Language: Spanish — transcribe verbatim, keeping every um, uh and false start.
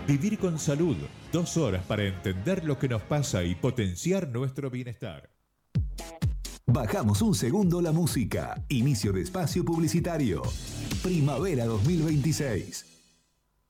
Vivir con salud, dos horas para entender lo que nos pasa y potenciar nuestro bienestar. Bajamos un segundo la música. Inicio de espacio publicitario. Primavera dos mil veintiséis.